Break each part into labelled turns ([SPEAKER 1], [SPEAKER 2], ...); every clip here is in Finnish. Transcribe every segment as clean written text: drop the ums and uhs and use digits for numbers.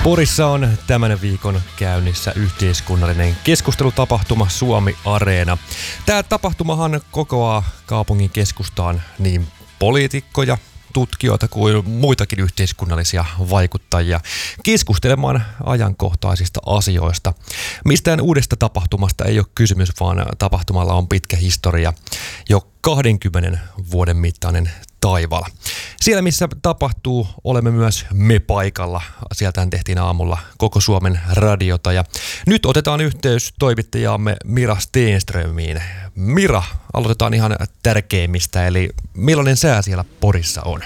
[SPEAKER 1] Porissa on tämän viikon käynnissä yhteiskunnallinen keskustelutapahtuma Suomi Areena. Tämä tapahtumahan kokoaa kaupungin keskustaan niin poliitikkoja, tutkijoita kuin muitakin yhteiskunnallisia vaikuttajia keskustelemaan ajankohtaisista asioista. Mistään uudesta tapahtumasta ei ole kysymys, vaan tapahtumalla on pitkä historia, jo 20 vuoden mittainen taival. Siellä missä tapahtuu, olemme myös me paikalla. Sieltähän tehtiin aamulla koko Suomen radiota ja nyt otetaan yhteys toimittajaamme Mira Stenströmiin. Mira, aloitetaan ihan tärkeimmistä, eli millainen sää siellä Porissa on?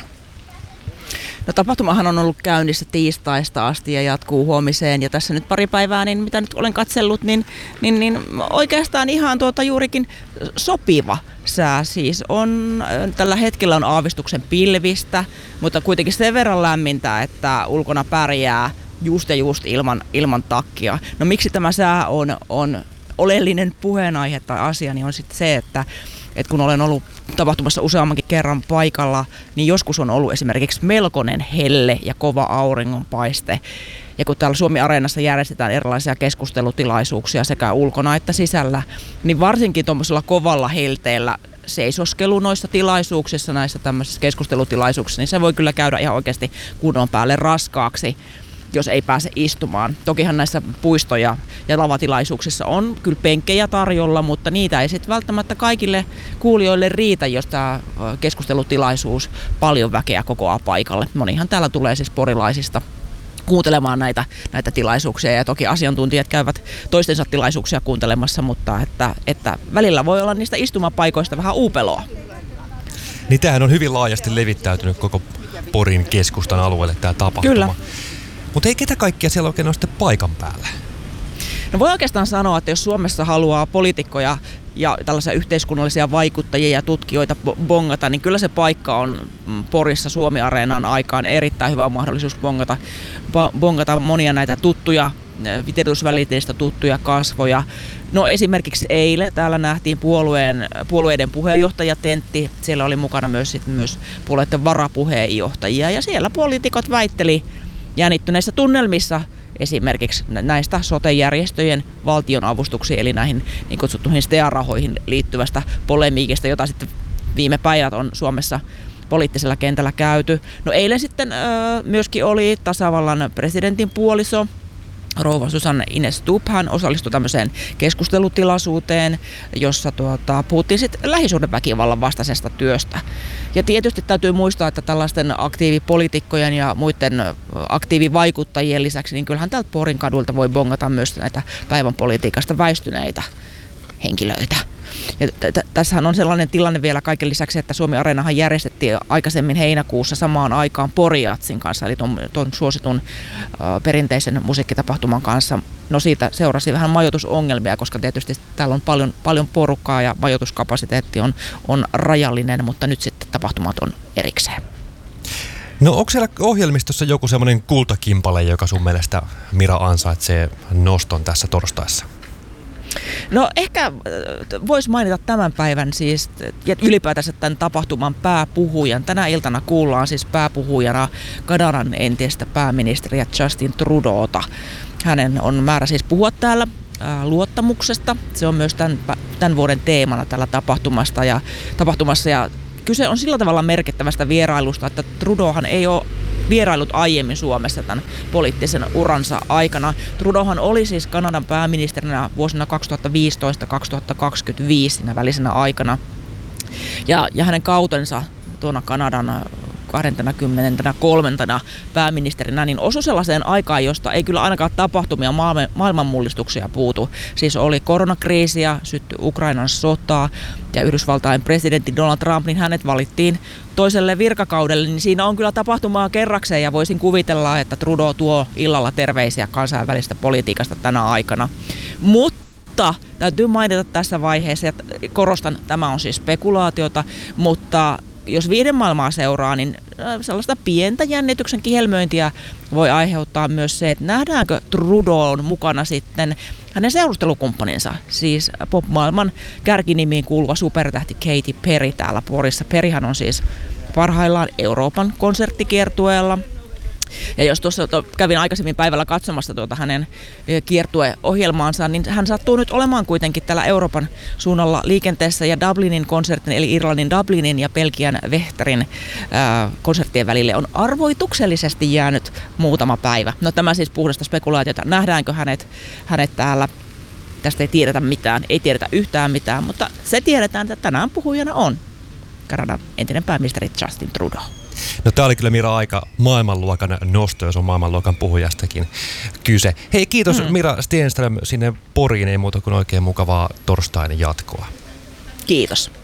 [SPEAKER 2] No, tapahtumahan on ollut käynnissä tiistaista asti ja jatkuu huomiseen ja tässä nyt pari päivää, niin mitä nyt olen katsellut, niin oikeastaan ihan juurikin sopiva sää siis on. Tällä hetkellä on aavistuksen pilvistä, mutta kuitenkin sen verran lämmintä, että ulkona pärjää just ilman takkia. No miksi tämä sää on oleellinen puheenaihe tai asia, niin on sitten se, että kun olen ollut tapahtumassa useammankin kerran paikalla, niin joskus on ollut esimerkiksi melkoinen helle ja kova auringonpaiste. Ja kun täällä Suomi Areenassa järjestetään erilaisia keskustelutilaisuuksia sekä ulkona että sisällä, niin varsinkin tuommoisella kovalla helteellä seisoskelu noissa tilaisuuksissa, näissä tämmöisissä keskustelutilaisuuksissa, niin se voi kyllä käydä ihan oikeasti kunnon päälle raskaaksi, jos ei pääse istumaan. Tokihan näissä puisto- ja lavatilaisuuksissa on kyllä penkkejä tarjolla, mutta niitä ei sitten välttämättä kaikille kuulijoille riitä, jos tämä keskustelutilaisuus paljon väkeä kokoaa paikalle. Monihan täällä tulee siis porilaisista kuuntelemaan näitä tilaisuuksia ja toki asiantuntijat käyvät toistensa tilaisuuksia kuuntelemassa, mutta että välillä voi olla niistä istumapaikoista vähän uupeloa.
[SPEAKER 1] Niin tämähän on hyvin laajasti levittäytynyt koko Porin keskustan alueelle tämä tapahtuma.
[SPEAKER 2] Kyllä.
[SPEAKER 1] Mutta ei ketä kaikkia siellä oikein ole sitten paikan päällä?
[SPEAKER 2] No voi oikeastaan sanoa, että jos Suomessa haluaa poliitikkoja ja tällaisia yhteiskunnallisia vaikuttajia ja tutkijoita bongata, niin kyllä se paikka on Porissa Suomi Areenan aikaan erittäin hyvä mahdollisuus bongata monia näitä tuttuja, tiedotusvälineistä tuttuja kasvoja. No esimerkiksi eilen täällä nähtiin puolueiden puheenjohtajatentti. Siellä oli mukana myös puolueiden varapuheenjohtajia ja siellä poliitikot väitteli jännittyneissä tunnelmissa esimerkiksi näistä sote-järjestöjen valtionavustuksiin, eli näihin niin kutsuttuihin STEA-rahoihin liittyvästä polemiikista, jota sitten viime päivät on Suomessa poliittisella kentällä käyty. No eilen sitten myöskin oli tasavallan presidentin puoliso, rouva Susanne Ines Stubb. Hän osallistui tämmöiseen keskustelutilaisuuteen, jossa puhuttiin sitten lähisuhdeväkivallan vastaisesta työstä. Ja tietysti täytyy muistaa, että tällaisten aktiivipoliitikkojen ja muiden aktiivivaikuttajien lisäksi, niin kyllähän täältä Porin kadulta voi bongata myös näitä päivän politiikasta väistyneitä henkilöitä. Ja tässähän on sellainen tilanne vielä kaiken lisäksi, että Suomi Areenahan järjestettiin aikaisemmin heinäkuussa samaan aikaan Poriatsin kanssa, eli tuon suositun perinteisen musiikkitapahtuman kanssa. No siitä seurasi vähän majoitusongelmia, koska tietysti täällä on paljon porukkaa ja majoituskapasiteetti on rajallinen, mutta nyt sitten tapahtumat on erikseen.
[SPEAKER 1] No onko siellä ohjelmistossa joku semmoinen kultakimpale, joka sun mielestä, Mira, ansaitsee noston tässä torstaissa?
[SPEAKER 2] No ehkä voisi mainita tämän päivän siis ja ylipäätänsä tämän tapahtuman pääpuhujan. Tänä iltana kuullaan siis pääpuhujana Kanadan entistä pääministeriä Justin Trudeauta. Hänen on määrä siis puhua täällä luottamuksesta. Se on myös tämän vuoden teemana tällä tapahtumassa ja kyse on sillä tavalla merkittävästä vierailusta, että Trudeauhan ei ole vierailut aiemmin Suomessa tämän poliittisen uransa aikana. Trudeauhan oli siis Kanadan pääministerinä vuosina 2015-2025 siinä välisenä aikana. Ja hänen kautensa tuona Kanadan 23. pääministerinä, niin osui sellaiseen aikaan, josta ei kyllä ainakaan tapahtumia maailmanmullistuksia puutu. Siis oli koronakriisiä, syttyi Ukrainan sotaa ja Yhdysvaltain presidentti Donald Trump, niin hänet valittiin toiselle virkakaudelle, niin siinä on kyllä tapahtumaa kerrakseen ja voisin kuvitella, että Trudeau tuo illalla terveisiä kansainvälistä politiikasta tänä aikana. Mutta täytyy mainita tässä vaiheessa, että korostan, tämä on siis spekulaatiota, mutta jos viiden maailmaa seuraa, niin sellaista pientä jännityksen kihelmöintiä voi aiheuttaa myös se, että nähdäänkö Trudeaun mukana sitten hänen seurustelukumppaninsa, siis pop-maailman kärkinimiin kuuluva supertähti Katy Perry täällä Porissa. Perryhän on siis parhaillaan Euroopan konserttikiertueella Ja jos tuossa kävin aikaisemmin päivällä katsomassa hänen kiertueohjelmaansa, niin hän sattuu nyt olemaan kuitenkin täällä Euroopan suunnalla liikenteessä ja Dublinin konsertin, eli Irlannin Dublinin ja Belgian Vechterin konserttien välille on arvoituksellisesti jäänyt muutama päivä. No tämä siis puhdasta spekulaatiota. Nähdäänkö hänet täällä? Tästä ei tiedetä mitään, ei tiedetä yhtään mitään, mutta se tiedetään, että tänään puhujana on Kanadan entinen pääministeri Justin Trudeau.
[SPEAKER 1] No tää oli kyllä, Mira, aika maailmanluokan nosto, jos on maailmanluokan puhujastakin kyse. Hei, kiitos Mira Stenström sinne Poriin, ei muuta kuin oikein mukavaa torstain jatkoa.
[SPEAKER 2] Kiitos.